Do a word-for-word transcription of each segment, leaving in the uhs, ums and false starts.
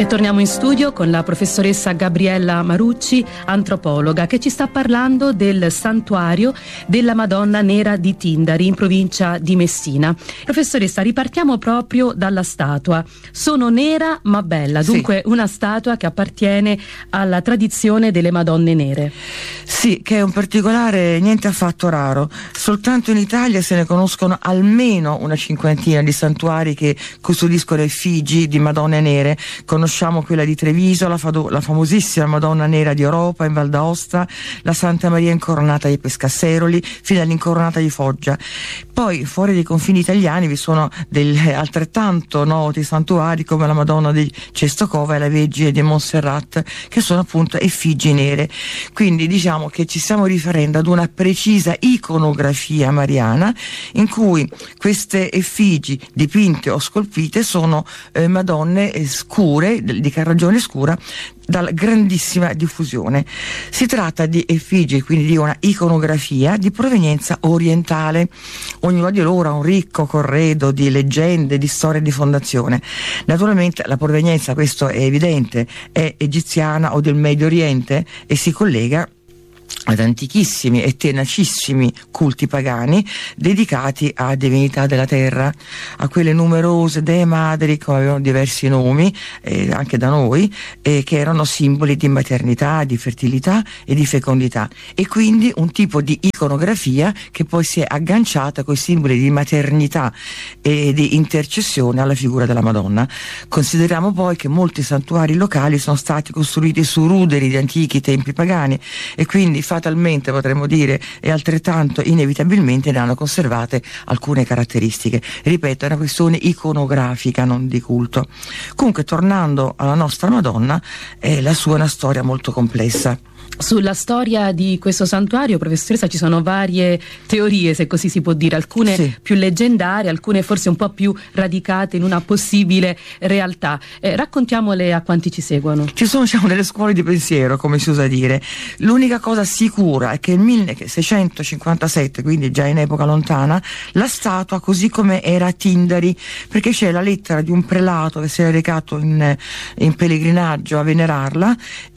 Torniamo in studio con la professoressa Gabriella Marucci, antropologa, che ci sta parlando del santuario della Madonna Nera di Tindari in provincia di Messina. Professoressa, ripartiamo proprio dalla statua. Sono nera ma bella, dunque sì, una statua che appartiene alla tradizione delle Madonne nere. Sì, che è un particolare niente affatto raro. Soltanto in Italia se ne conoscono almeno una cinquantina di santuari che custodiscono effigi di Madonne nere. Conosciamo quella di Treviso, la, fado- la famosissima Madonna Nera di Oropa in Val d'Aosta, la Santa Maria Incoronata di Pescasseroli, fino all'Incoronata di Foggia. Poi fuori dai confini italiani vi sono degli altrettanto noti santuari come la Madonna di Cestocova e la Vergine di Montserrat, che sono appunto effigi nere. Quindi diciamo che ci stiamo riferendo ad una precisa iconografia mariana in cui queste effigi dipinte o scolpite sono eh, Madonne scure, di carnagione scura, dalla grandissima diffusione. Si tratta di effigi, quindi di una iconografia di provenienza orientale. Ognuno di loro ha un ricco corredo di leggende, di storie di fondazione. Naturalmente la provenienza, questo è evidente, è egiziana o del Medio Oriente e si collega ad antichissimi e tenacissimi culti pagani dedicati a divinità della terra, a quelle numerose dee madri che avevano diversi nomi, eh, anche da noi, eh, che erano simboli di maternità, di fertilità e di fecondità, e quindi un tipo di iconografia che poi si è agganciata con i simboli di maternità e di intercessione alla figura della Madonna. Consideriamo poi che molti santuari locali sono stati costruiti su ruderi di antichi templi pagani e quindi fatalmente, potremmo dire, e altrettanto inevitabilmente ne hanno conservate alcune caratteristiche. Ripeto, è una questione iconografica, non di culto. Comunque, tornando alla nostra Madonna, eh, la sua è una storia molto complessa. Sulla storia di questo santuario, professoressa, ci sono varie teorie, se così si può dire, alcune sì, più leggendarie, alcune forse un po' più radicate in una possibile realtà. Eh, raccontiamole a quanti ci seguono. Ci sono, diciamo, delle scuole di pensiero, come si usa dire. L'unica cosa sicura è che nel milleseicentocinquantasette, quindi già in epoca lontana, la statua così come era a Tindari, perché c'è la lettera di un prelato che si era recato in, in pellegrinaggio a venerarla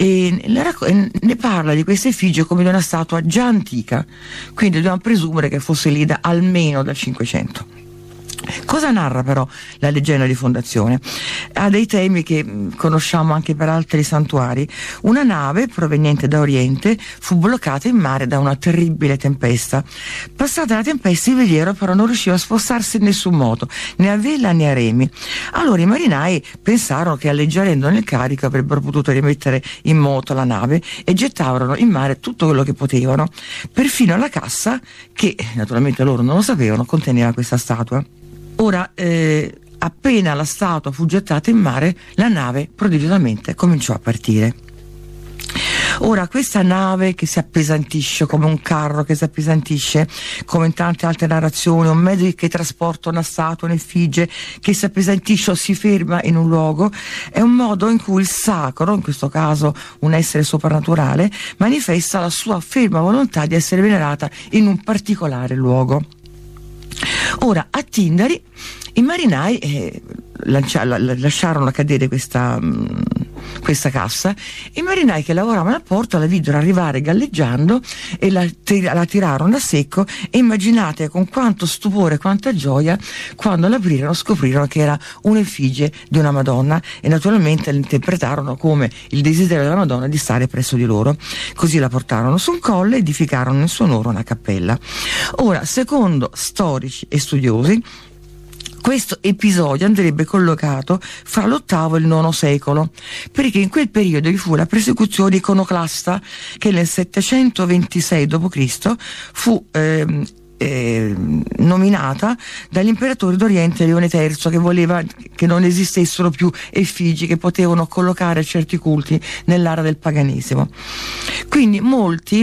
e ne parla di questa effigie come di una statua già antica, quindi dobbiamo presumere che fosse lì da almeno dal Cinquecento. Cosa narra però la leggenda di fondazione? Ha dei temi che mh, conosciamo anche per altri santuari. Una nave proveniente da Oriente fu bloccata in mare da una terribile tempesta. Passata la tempesta, il veliero però non riusciva a spostarsi in nessun modo, né a vela né a remi. Allora i marinai pensarono che alleggerendone il carico avrebbero potuto rimettere in moto la nave e gettarono in mare tutto quello che potevano, perfino la cassa che, naturalmente loro non lo sapevano, conteneva questa statua. Ora, eh, appena la statua fu gettata in mare, la nave prodigiosamente cominciò a partire. Ora, questa nave che si appesantisce come un carro che si appesantisce, come in tante altre narrazioni, un mezzo che trasporta una statua, un'effigie che si appesantisce o si ferma in un luogo, è un modo in cui il sacro, in questo caso un essere soprannaturale, manifesta la sua ferma volontà di essere venerata in un particolare luogo. Ora, a Tindari i marinai eh, lancia, la, lasciarono cadere questa, mh, questa cassa e i marinai che lavoravano a porto la videro arrivare galleggiando e la, la tirarono a secco, e immaginate con quanto stupore e quanta gioia quando l'aprirono scoprirono che era un'effigie di una Madonna e naturalmente l'interpretarono come il desiderio della Madonna di stare presso di loro. Così la portarono su un colle e edificarono in suo onore una cappella. Ora, secondo storici e studiosi, questo episodio andrebbe collocato fra l'ottavo e il nono secolo, perché in quel periodo vi fu la persecuzione iconoclasta che nel settecentoventisei dopo Cristo fu ehm, Eh, nominata dall'imperatore d'Oriente Leone terzo, che voleva che non esistessero più effigi che potevano collocare certi culti nell'area del paganesimo. Quindi molti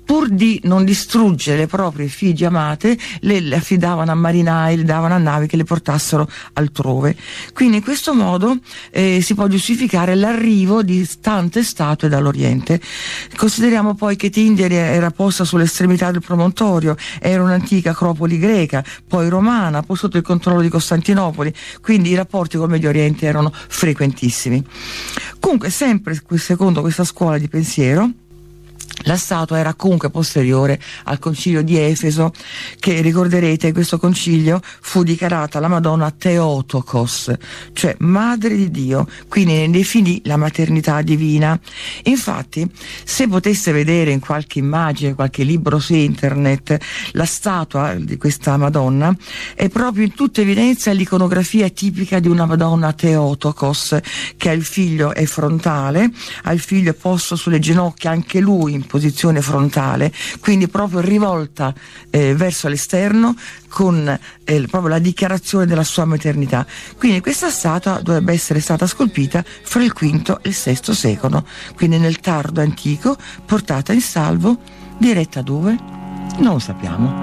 pur di non distruggere le proprie figlie amate, le, le affidavano a marinai, le davano a navi che le portassero altrove. Quindi in questo modo eh, si può giustificare l'arrivo di tante statue dall'Oriente. Consideriamo poi che Tindari era posta sull'estremità del promontorio, era un'antica acropoli greca, poi romana, poi sotto il controllo di Costantinopoli, quindi i rapporti col Medio Oriente erano frequentissimi. Comunque, sempre secondo questa scuola di pensiero, la statua era comunque posteriore al concilio di Efeso, che ricorderete, in questo concilio fu dichiarata la Madonna Theotokos, cioè madre di Dio, quindi ne definì la maternità divina. Infatti, se potesse vedere in qualche immagine, qualche libro su internet, la statua di questa Madonna è proprio in tutta evidenza l'iconografia tipica di una Madonna Theotokos, che ha il figlio è frontale, ha il figlio posto sulle ginocchia, anche lui in posizione frontale, quindi proprio rivolta eh, verso l'esterno, con eh, proprio la dichiarazione della sua maternità. Quindi questa statua dovrebbe essere stata scolpita fra il quinto e il sesto secolo, quindi nel tardo antico, portata in salvo, diretta dove? Non lo sappiamo.